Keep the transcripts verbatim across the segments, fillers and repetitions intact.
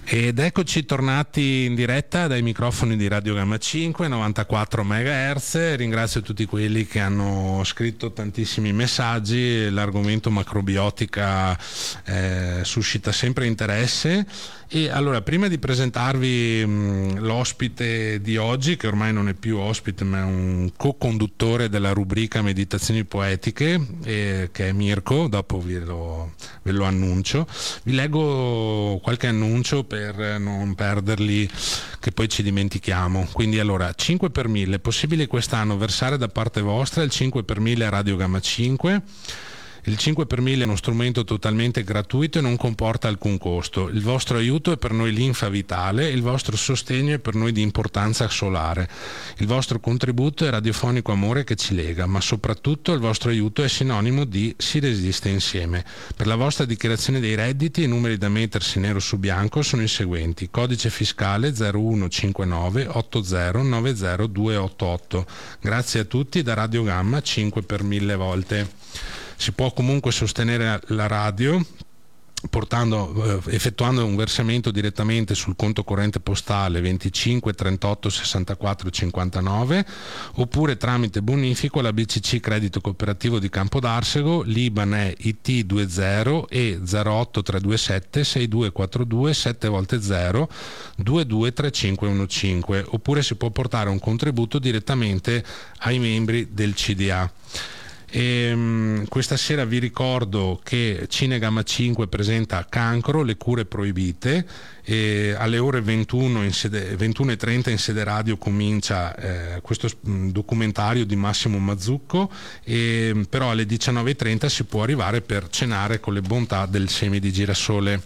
Ed eccoci tornati in diretta dai microfoni di Radio Gamma cinque, novantaquattro megahertz. Ringrazio tutti quelli che hanno scritto tantissimi messaggi. L'argomento macrobiotica eh, suscita sempre interesse. E allora, prima di presentarvi mh, l'ospite di oggi, che ormai non è più ospite ma è un co-conduttore della rubrica Meditazioni Poetiche, eh, che è Mirko, dopo ve lo, ve lo annuncio, vi leggo qualche annuncio per non perderli, che poi ci dimentichiamo. Quindi allora, cinque per mille, è possibile quest'anno versare da parte vostra il cinque per mille a Radio Gamma cinque. Il cinque per mille è uno strumento totalmente gratuito e non comporta alcun costo. Il vostro aiuto è per noi linfa vitale, il vostro sostegno è per noi di importanza solare. Il vostro contributo è radiofonico amore che ci lega, ma soprattutto il vostro aiuto è sinonimo di si resiste insieme. Per la vostra dichiarazione dei redditi i numeri da mettersi nero su bianco sono i seguenti: codice fiscale zero uno cinque nove otto zero nove zero due otto otto. Grazie a tutti da Radio Gamma cinque per mille volte. Si può comunque sostenere la radio portando, eh, effettuando un versamento direttamente sul conto corrente postale venticinque trentotto sessantaquattro cinquantanove, oppure tramite bonifico alla B C C Credito Cooperativo di Campodarsego. L'I B A N è I T venti e zero otto tre due sette sei due quattro due sette volte zero due due tre cinque uno cinque, oppure si può portare un contributo direttamente ai membri del C D A. E, um, questa sera vi ricordo che Cinegamma cinque presenta Cancro, le cure proibite, e alle ore ventuno in sede, ventuno e trenta in sede radio comincia eh, questo documentario di Massimo Mazzucco, e, però alle diciannove e trenta si può arrivare per cenare con le bontà del semi di girasole.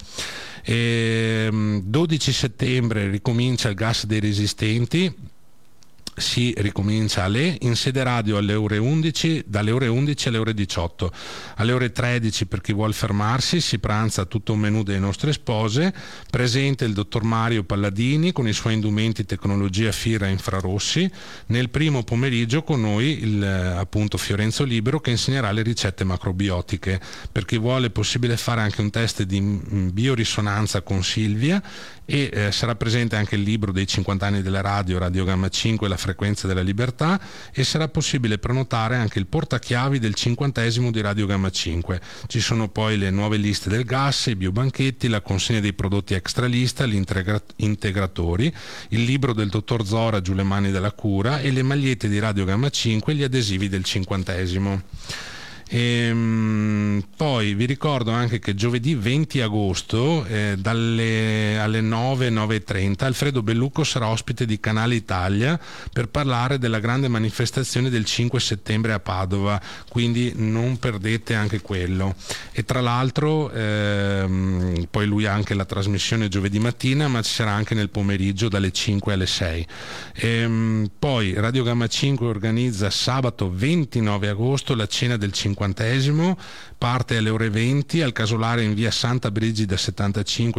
E, um, dodici settembre ricomincia il gas dei resistenti. Si ricomincia alle in sede radio alle ore undici, dalle ore undici alle ore diciotto. Alle ore tredici, per chi vuol fermarsi, si pranza tutto un menù delle nostre spose. Presente il dottor Mario Palladini con i suoi indumenti tecnologia Fira infrarossi. Nel primo pomeriggio con noi il appunto Fiorenzo Libero, che insegnerà le ricette macrobiotiche. Per chi vuole è possibile fare anche un test di biorisonanza con Silvia, e eh, sarà presente anche il libro dei cinquanta anni della radio, Radio Gamma cinque, la frequenza della libertà, e sarà possibile prenotare anche il portachiavi del cinquantesimo di Radio Gamma cinque. Ci sono poi le nuove liste del gas, i biobanchetti, la consegna dei prodotti extra lista, gli integra- integratori, il libro del dottor Zora Giù le mani della cura, e le magliette di Radio Gamma cinque e gli adesivi del cinquantesimo. E, poi vi ricordo anche che giovedì venti agosto eh, dalle alle nove, nove e trenta Alfredo Bellucco sarà ospite di Canale Italia per parlare della grande manifestazione del cinque settembre a Padova, quindi non perdete anche quello. E tra l'altro ehm, poi lui ha anche la trasmissione giovedì mattina, ma ci sarà anche nel pomeriggio dalle cinque alle sei. E, poi Radio Gamma cinque organizza sabato ventinove agosto la cena del cinquantesimo, parte alle ore venti al casolare in via Santa Brigida settantacinque